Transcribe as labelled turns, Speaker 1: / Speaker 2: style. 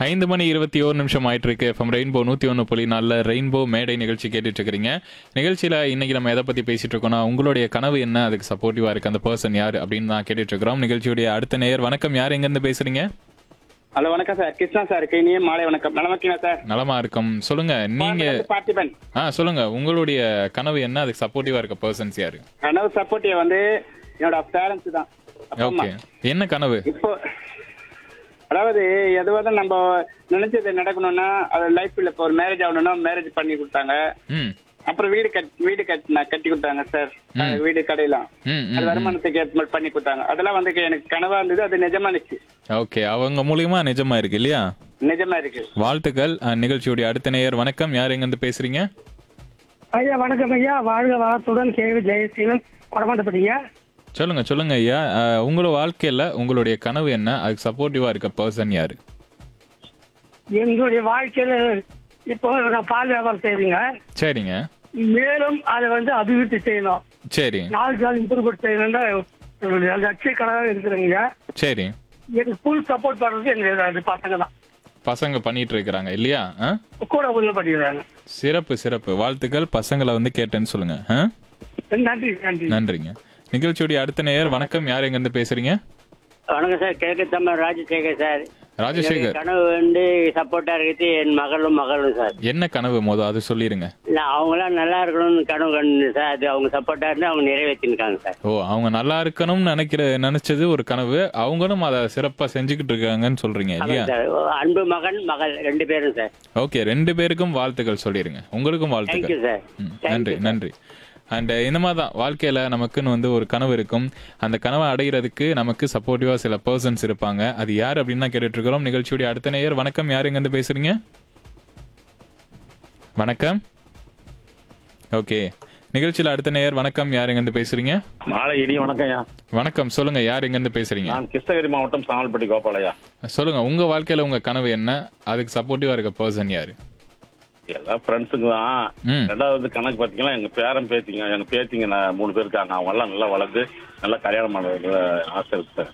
Speaker 1: 5:21 ஆயிட்டு இருக்கு. FM rainbow 101.4 rainbow மேடை நிகழ்ச்சி கேட்டுட்டு இருக்கிறீங்க. நிகழ்ச்சியில இன்னைக்கு நம்ம எதை பத்தி பேசிட்டு இருக்கோம்னா, உங்களுடைய கனவு என்ன, அதுக்கு சப்போர்ட்டிவா இருக்கு அந்த பர்சன் யாரு அப்படின்னு தான் கேட்டுட்டு இருக்கிறோம். நிகழ்ச்சியுடைய அடுத்த நேயர், வணக்கம், யார் எங்க இருந்து பேசுறீங்க?
Speaker 2: ஹலோ, வணக்கம் சார். கிருஷ்ணா சார். இனிய மாலை வணக்கம். நலமா இருக்கீங்களா சார்?
Speaker 1: நலமா இருக்கும். சொல்லுங்க நீங்க.
Speaker 2: பார்த்திபன்.
Speaker 1: சொல்லுங்க உங்களுடைய கனவு என்ன, அதுக்கு சப்போர்ட்டிவா இருக்க பர்சன்ஸ் யாரு?
Speaker 2: கனவு சப்போர்ட்டிவ் வந்து என்னோட பேரண்ட்ஸ் தான். அப்பா, அம்மா.
Speaker 1: ஓகே, என்ன கனவு?
Speaker 2: இப்போ அதாவது எதுவாக நம்ம நினைச்சது நடக்கணும்னா அது லைஃப்ல இப்போ ஒரு மேரேஜ் ஆகணும்னா மேரேஜ் பண்ணி கொடுத்தாங்க.
Speaker 1: ம்
Speaker 2: அப்புறம் வீடு கட்டி கொடுத்தாங்க சார். வீடு கடையெல்லாம் அது வருமானத்துக்கு ஏற்ற மாதிரி பண்ணி கொடுத்தாங்க. அதெல்லாம் வந்து எனக்கு கனவா இருந்தது. அது நிஜமானுச்சு.
Speaker 1: ஓகே, அவங்க மூலியமா நிஜமா இருக்கு இல்லையா?
Speaker 2: நிஜமா இருக்கு.
Speaker 1: வாழ்த்துக்கள். நிகழ்ச்சியுடைய அடுத்த நேயர், வணக்கம், யார் எங்க இருந்து பேசுறீங்க?
Speaker 3: ஐயா வணக்கம் ஐயா. வாழ்க வளத்துடன் கேவி ஜெயசீலன் கொடமாட்டப்பட்டீங்க.
Speaker 1: சொல்லுங்க ஐயா. உங்களோட வாழ்க்கையில உங்களுடைய கனவு என்ன, அதுக்கு சப்போர்ட்டிவா இருக்க பர்சன் யாரு?
Speaker 3: எங்களுடைய வாழ்க்கையில இப்போ நான் பால் வியாபாரம் செய்றீங்க.
Speaker 1: சரிங்க.
Speaker 3: மேலும் அதை வந்து அபிவிருத்தி செய்யணும்.
Speaker 1: சரி
Speaker 3: நாளுக்கு நாள் இம்ப்ரூவ்மெண்ட் செய்யணும்னா என்னுடைய லட்சிய கனவாக இருக்கிறீங்க.
Speaker 1: சரி.
Speaker 3: எனக்கு ஃபுல் சப்போர்ட் பண்றது எங்க பசங்க தான்.
Speaker 1: பசங்க பண்ணிட்டு இருக்கிறாங்க இல்லையா?
Speaker 3: கூட உதவி பண்ணிடுறாங்க.
Speaker 1: சிறப்பு. வாழ்த்துக்கள். பசங்களை வந்து கேட்டேன்னு சொல்லுங்க.
Speaker 3: நன்றி.
Speaker 1: நன்றிங்க. நிகழ்ச்சியுடைய அடுத்த நேயர், வணக்கம், யார் எங்க இருந்து பேசுறீங்க?
Speaker 4: வணக்கம் சார். கிழக்கு தமிழ் ராஜசேகர் சார்.
Speaker 1: ராஜசேகர்.
Speaker 4: கனவு வந்து சப்போர்ட்டா இருக்குது என் மகளும் சார்.
Speaker 1: என்ன கனவு அது சொல்லிருங்க.
Speaker 4: இல்ல அவங்களாம் நல்லா இருக்கணும்னு கனவு கண்டு சார். அது அவங்க சப்போர்ட்டா இருந்து அவங்க நிறைவேற்றிருக்காங்க சார்.
Speaker 1: அவங்க நல்லா இருக்கணும்னு நினைச்சது ஒரு கனவு, அவங்களும் அதை சிறப்பா செஞ்சுக்கிட்டு இருக்காங்கன்னு சொல்றீங்க இல்லையா?
Speaker 4: அன்பு மகள் 2 பேரும் சார்.
Speaker 1: ஓகே, 2 பேருக்கும் வாழ்த்துக்கள் சொல்லிருங்க. உங்களுக்கும் வாழ்த்துக்கள்.
Speaker 4: Thank you sir.
Speaker 1: நன்றி. அண்ட் இந்த மாதிரி தான் வாழ்க்கையில் நமக்குன்னு வந்து ஒரு கனவு இருக்கும். அந்த கனவை அடைகிறதுக்கு நமக்கு சப்போர்ட்டிவாக சில பர்சன்ஸ் இருப்பாங்க. அது யார் அப்படின்னு தான் கேட்டுட்டு இருக்கிறோம். நிகழ்ச்சியுடைய அடுத்த நேயர், வணக்கம், யார் எங்கேருந்து பேசுறீங்க? வணக்கம். ஓகே, நிகழ்ச்சியில் அடுத்த நேயர், வணக்கம், யார் எங்கேருந்து பேசுறீங்க?
Speaker 5: மாலை இடி வணக்கம்யா.
Speaker 1: வணக்கம், சொல்லுங்க, யார் எங்கேருந்து பேசுறீங்க?
Speaker 5: நான் கிருஷ்ணகிரி மாவட்டம் சாமல்பட்டி கோபாலையா.
Speaker 1: சொல்லுங்க உங்க வாழ்க்கையில உங்க கனவு என்ன, அதுக்கு சப்போர்ட்டிவா இருக்க பர்சன் யாரு?
Speaker 5: எல்லா ஃப்ரெண்ட்ஸுங்க தான். ரெண்டாவது கணக்கு பார்த்தீங்கன்னா எங்க பேத்திங்க 3 பேர் இருக்காங்க. அவங்க எல்லாம் நல்லா வளர்ந்து நல்லா கல்யாணம் பண்ணுறது ஆசை இருக்கு சார்.